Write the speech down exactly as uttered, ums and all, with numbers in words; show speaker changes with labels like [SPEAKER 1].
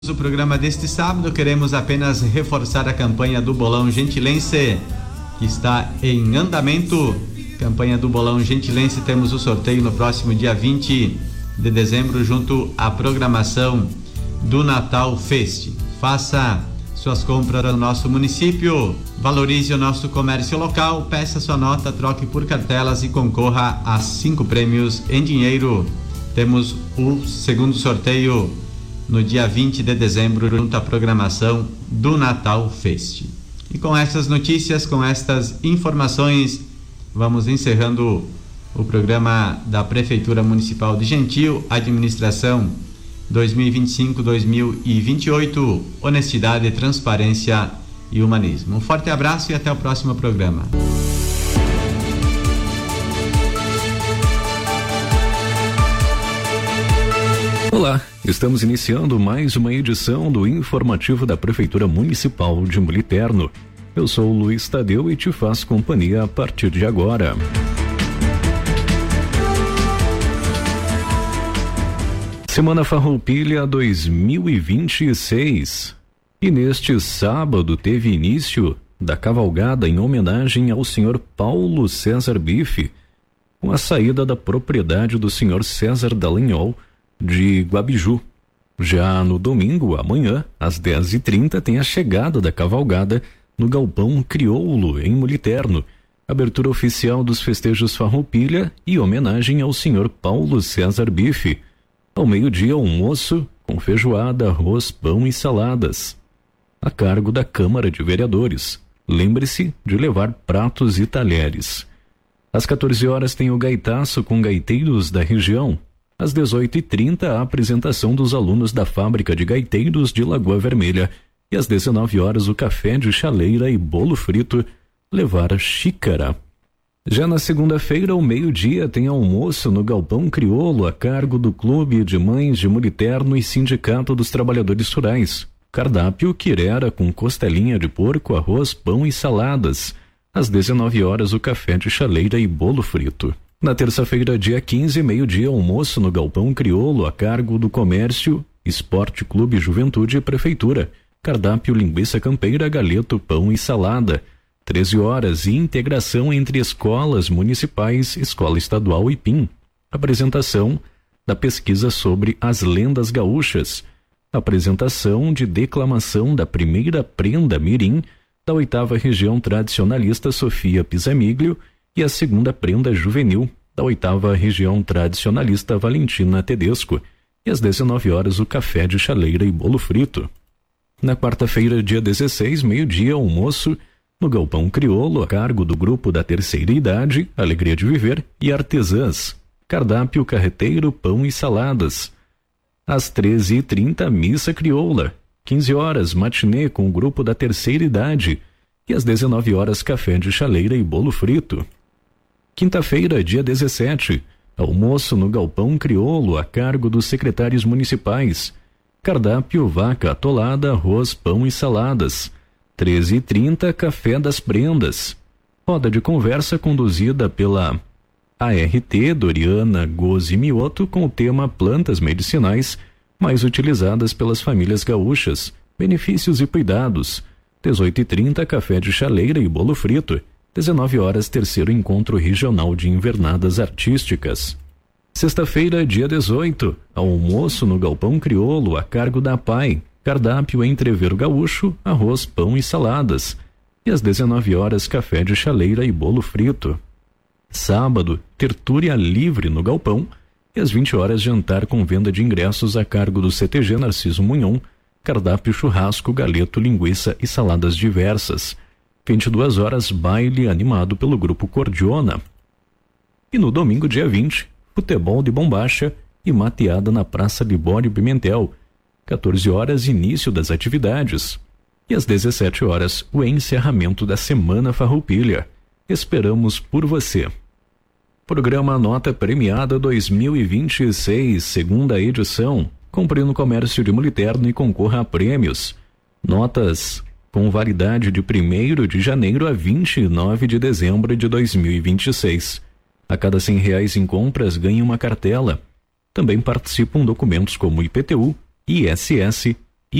[SPEAKER 1] O programa deste sábado, queremos apenas reforçar a campanha do Bolão Gentilense, que está em andamento. Campanha do Bolão Gentilense, temos o sorteio no próximo dia vinte de dezembro, junto à programação do Natal Fest. Faça suas compras no nosso município, valorize o nosso comércio local, peça sua nota, troque por cartelas e concorra a cinco prêmios em dinheiro. Temos o segundo sorteio no dia vinte de dezembro, junto à programação do Natal Fest. E com essas notícias, com estas informações, vamos encerrando o programa da Prefeitura Municipal de Gentil, Administração dois mil e vinte e cinco a dois mil e vinte e oito, honestidade, transparência e humanismo. Um forte abraço e até o próximo programa.
[SPEAKER 2] Olá, estamos iniciando mais uma edição do informativo da Prefeitura Municipal de Muliterno. Eu sou o Luiz Tadeu e te faço companhia a partir de agora. Semana Farroupilha dois mil e vinte e seis. E neste sábado teve início da cavalgada em homenagem ao senhor Paulo César Bife, com a saída da propriedade do senhor César Dallagnol de Guabiju. Já no domingo, amanhã, às dez e trinta, tem a chegada da cavalgada no Galpão Crioulo, em Muliterno, abertura oficial dos festejos Farroupilha e homenagem ao senhor Paulo César Bife. Ao meio-dia, almoço com feijoada, arroz, pão e saladas, a cargo da Câmara de Vereadores. Lembre-se de levar pratos e talheres. Às quatorze horas tem o gaitaço com gaiteiros da região. Às dezoito e trinta, a apresentação dos alunos da Fábrica de Gaiteiros de Lagoa Vermelha. E às dezenove horas, o café de chaleira e bolo frito, levar xícara. Já na segunda-feira, ao meio-dia, tem almoço no Galpão Crioulo, a cargo do Clube de Mães de Muliterno e Sindicato dos Trabalhadores Rurais. Cardápio quirera com costelinha de porco, arroz, pão e saladas. Às dezenove horas, o café de chaleira e bolo frito. Na terça-feira, dia quinze, meio-dia, almoço no Galpão Crioulo, a cargo do Comércio, Esporte Clube Juventude e Prefeitura. Cardápio linguiça campeira, galeto, pão e salada. treze horas, integração entre escolas municipais, Escola Estadual e P I M. Apresentação da pesquisa sobre as lendas gaúchas. Apresentação de declamação da primeira prenda mirim da oitava região tradicionalista Sofia Pisamiglio e a segunda prenda juvenil da oitava região tradicionalista Valentina Tedesco. E às dezenove horas, o café de chaleira e bolo frito. Na quarta-feira, dia dezesseis, meio-dia, almoço no Galpão Crioulo, a cargo do grupo da terceira idade, Alegria de Viver e Artesãs. Cardápio carreteiro, pão e saladas. Às treze e trinta, missa crioula. quinze horas, matinê com o grupo da terceira idade. E às dezenove horas, café de chaleira e bolo frito. Quinta-feira, dia dezessete, almoço no Galpão Crioulo, a cargo dos secretários municipais. Cardápio, vaca atolada, arroz, pão e saladas. treze e trinta, café das prendas. Roda de conversa conduzida pela A R T Doriana Gozi Mioto com o tema Plantas Medicinais mais utilizadas pelas famílias gaúchas, benefícios e cuidados. dezoito e trinta, café de chaleira e bolo frito. dezenove horas, terceiro encontro regional de invernadas artísticas. Sexta-feira, dia dezoito, almoço no Galpão Crioulo, a cargo da P A I. Cardápio entrevero gaúcho, arroz, pão e saladas. E às dezenove horas, café de chaleira e bolo frito. Sábado, tertúlia livre no Galpão. E às vinte horas, jantar com venda de ingressos a cargo do C T G Narciso Munhon. Cardápio churrasco, galeto, linguiça e saladas diversas. vinte e duas horas, baile animado pelo grupo Cordiona. E no domingo, dia vinte, futebol de bombacha e mateada na Praça Libório Pimentel. quatorze horas, início das atividades. E às dezessete horas, o encerramento da Semana Farroupilha. Esperamos por você. Programa Nota Premiada dois mil e vinte e seis, segunda edição. Compre no comércio de Muliterno e concorra a prêmios. Notas com validade de primeiro de janeiro a vinte e nove de dezembro de dois mil e vinte e seis. A cada cem reais em compras, ganhe uma cartela. Também participam documentos como I P T U, I S S